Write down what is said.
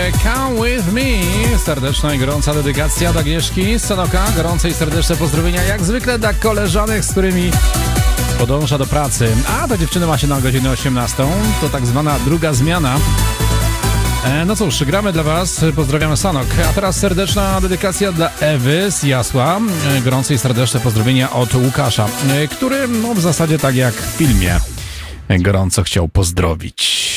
utworze Come With Me. Serdeczna i gorąca dedykacja od Agnieszki Sanoka. Gorące i serdeczne pozdrowienia jak zwykle dla koleżanek, z którymi podąża do pracy. A ta dziewczyna ma się na godzinę 18. To tak zwana druga zmiana. No cóż, gramy dla Was, pozdrawiamy Sanok. A teraz serdeczna dedykacja dla Ewy z Jasła. Gorące i serdeczne pozdrowienia od Łukasza, który w zasadzie tak jak w filmie gorąco chciał pozdrowić.